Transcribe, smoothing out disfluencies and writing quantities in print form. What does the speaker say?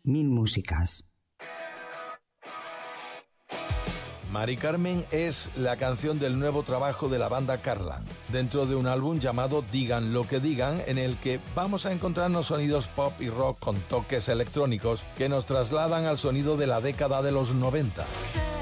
Mil músicas. Mari Carmen es la canción del nuevo trabajo de la banda Carlan, dentro de un álbum llamado Digan lo que digan, en el que vamos a encontrarnos sonidos pop y rock con toques electrónicos que nos trasladan al sonido de la década de los 90.